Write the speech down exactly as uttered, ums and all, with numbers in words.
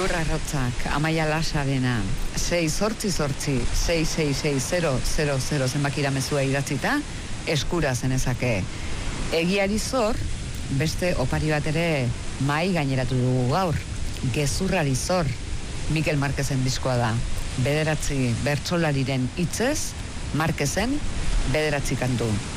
Gaur arrotzak, Amaia Lasarena, sei sortzi sortzi, sei sei sei zero zero zero zenbakira mezua idatzita, eskura zenezake. Egiari zor, beste opari bat ere mai gaineratu dugu gaur. Gezurrari zor, Mikel Marquezen diskoa da. Bederatzi bertsolariren hitzez, Marquezen bederatzi kantu.